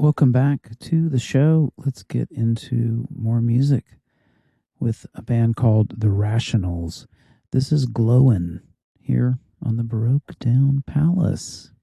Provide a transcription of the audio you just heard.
Welcome back to the show. Let's get into more music with a band called The Rationals. This is Glowin' here on the Baroque Down Palace.